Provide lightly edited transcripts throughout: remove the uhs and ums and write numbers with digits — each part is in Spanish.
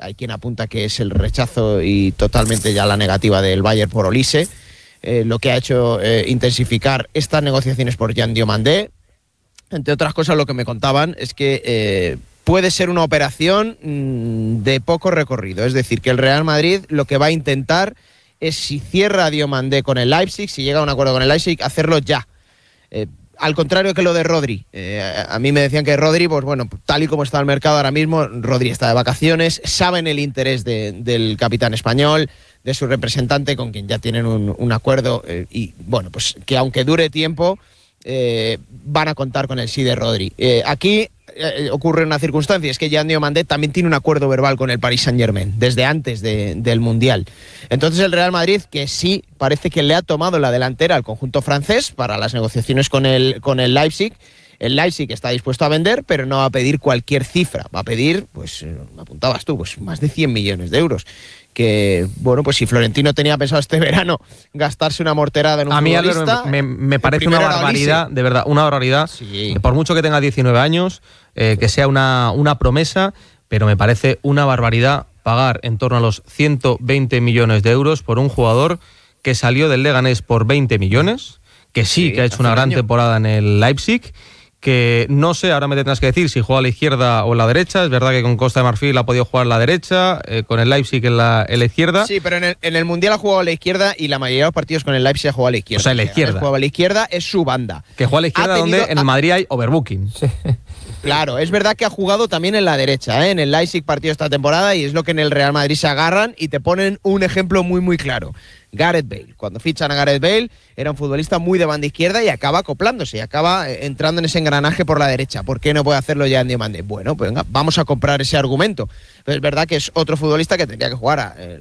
hay quien apunta que es el rechazo y totalmente ya la negativa del Bayern por Olise, lo que ha hecho intensificar estas negociaciones por Jan Diomandé. Entre otras cosas, lo que me contaban es que puede ser una operación de poco recorrido, es decir, que el Real Madrid lo que va a intentar es, si cierra a Diomandé con el Leipzig, si llega a un acuerdo con el Leipzig, hacerlo ya. Al contrario que lo de Rodri. A mí me decían que Rodri, pues bueno, tal y como está el mercado ahora mismo, Rodri está de vacaciones, saben el interés del capitán español, de su representante, con quien ya tienen un acuerdo, y bueno, pues que aunque dure tiempo, van a contar con el sí de Rodri. Aquí ocurre una circunstancia, es que Jan Diomandé también tiene un acuerdo verbal con el Paris Saint-Germain desde antes del Mundial. Entonces el Real Madrid, que sí parece que le ha tomado la delantera al conjunto francés para las negociaciones con el Leipzig. El Leipzig está dispuesto a vender, pero no va a pedir cualquier cifra, va a pedir, pues me apuntabas tú, pues más de 100 millones de euros. Que, bueno, pues si Florentino tenía pensado este verano gastarse una morterada en un futbolista... A mí me parece una barbaridad, de verdad, una barbaridad. Sí. Por mucho que tenga 19 años, que sea una promesa, pero me parece una barbaridad pagar en torno a los 120 millones de euros por un jugador que salió del Leganés por 20 millones, que sí que ha hecho una gran temporada en el Leipzig, que no sé, ahora me tendrás que decir si juega a la izquierda o a la derecha. Es verdad que con Costa de Marfil ha podido jugar a la derecha, con el Leipzig en la izquierda. Sí, pero en el Mundial ha jugado a la izquierda y la mayoría de los partidos con el Leipzig ha jugado a la izquierda. O sea, en la izquierda. Jugaba a la izquierda, es su banda. Que juega a la izquierda donde en el Madrid hay overbooking. Sí. Claro, es verdad que ha jugado también en la derecha, en el Leipzig partido esta temporada, y es lo que en el Real Madrid se agarran y te ponen un ejemplo muy muy claro. Gareth Bale. Cuando fichan a Gareth Bale, era un futbolista muy de banda izquierda y acaba acoplándose, y acaba entrando en ese engranaje por la derecha. ¿Por qué no puede hacerlo ya en Diomandé? Bueno, pues venga, vamos a comprar ese argumento. Pero es verdad que es otro futbolista que tendría que jugar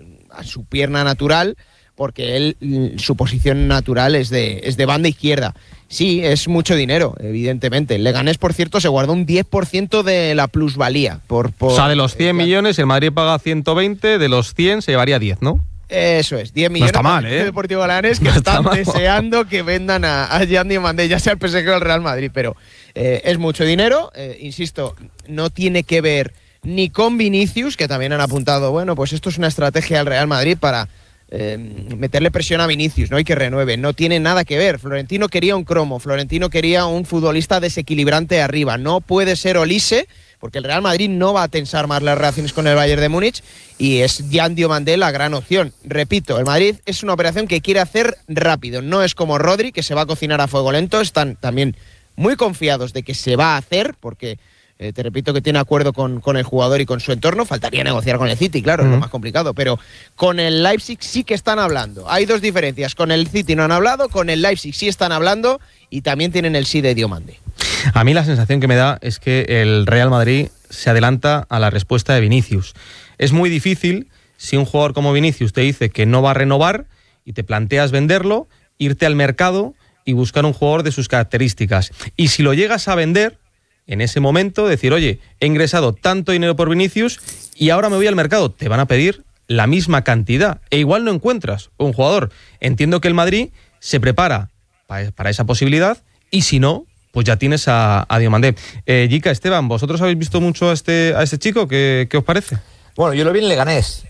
a su pierna natural, porque él, su posición natural es de banda izquierda. Sí, es mucho dinero, evidentemente. El Leganés, por cierto, se guardó un 10% de la plusvalía. O sea, de los 100 millones, el Madrid paga 120, de los 100 se llevaría 10, ¿no? Eso es, 10 millones. No está mal, El Deportivo Leganés, que no están deseando que vendan a Jan Diomandé, ya sea el PSG o el Real Madrid, pero es mucho dinero. Insisto, no tiene que ver ni con Vinicius, que también han apuntado, bueno, pues esto es una estrategia del Real Madrid para meterle presión a Vinicius, ¿no? Y que renueve. No tiene nada que ver. Florentino quería un cromo, Florentino quería un futbolista desequilibrante arriba. No puede ser Olise, porque el Real Madrid no va a tensar más las relaciones con el Bayern de Múnich, y es Jan Diomandé la gran opción. Repito, el Madrid es una operación que quiere hacer rápido. No es como Rodri, que se va a cocinar a fuego lento. Están también muy confiados de que se va a hacer, porque te repito que tiene acuerdo con el jugador y con su entorno. Faltaría negociar con el City, claro, es lo más complicado, pero con el Leipzig sí que están hablando. Hay dos diferencias, con el City no han hablado, con el Leipzig sí están hablando, y también tienen el sí de Diomandé. A mí la sensación que me da es que el Real Madrid se adelanta a la respuesta de Vinicius. Es muy difícil, si un jugador como Vinicius te dice que no va a renovar y te planteas venderlo, irte al mercado y buscar un jugador de sus características. Y si lo llegas a vender, en ese momento decir, oye, he ingresado tanto dinero por Vinicius y ahora me voy al mercado, te van a pedir la misma cantidad e igual no encuentras un jugador. Entiendo que el Madrid se prepara para esa posibilidad, y si no, pues ya tienes a Diomandé. Jica, Esteban, ¿vosotros habéis visto mucho a este chico? ¿Qué os parece? Bueno, yo lo vi en Leganés.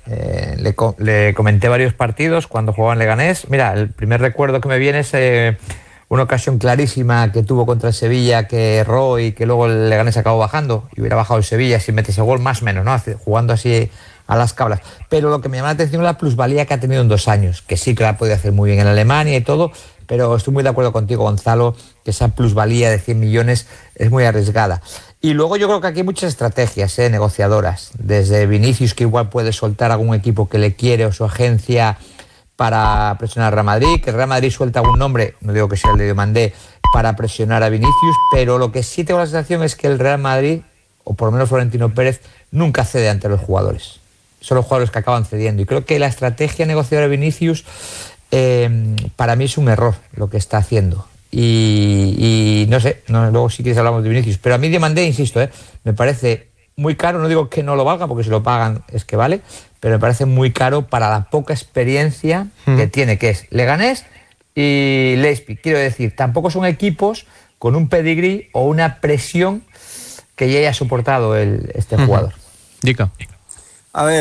Le comenté varios partidos cuando jugaba en Leganés. Mira, el primer recuerdo que me viene es una ocasión clarísima que tuvo contra el Sevilla, que erró y que luego el Leganés acabó bajando, y hubiera bajado el Sevilla si mete ese gol, más o menos, ¿no? Jugando así a las cablas. Pero lo que me llama la atención es la plusvalía que ha tenido en 2 años, que sí que la ha podido hacer muy bien en Alemania y todo, pero estoy muy de acuerdo contigo, Gonzalo, que esa plusvalía de 100 millones es muy arriesgada. Y luego yo creo que aquí hay muchas estrategias negociadoras, desde Vinicius, que igual puede soltar a algún equipo que le quiere, o su agencia, para presionar a Real Madrid, que el Real Madrid suelta algún nombre, no digo que sea el de Diomandé, para presionar a Vinicius, pero lo que sí tengo la sensación es que el Real Madrid, o por lo menos Florentino Pérez, nunca cede ante los jugadores. Son los jugadores que acaban cediendo, y creo que la estrategia negociadora de Vinicius para mí es un error lo que está haciendo. Y no sé, luego si quieres hablamos de Vinicius, pero a mí Diomandé, insisto, me parece muy caro. No digo que no lo valga, porque si lo pagan es que vale, pero me parece muy caro para la poca experiencia que tiene, que es Leganés y Leipzig. Quiero decir, tampoco son equipos con un pedigrí o una presión que ya haya soportado este jugador. Jica. A ver,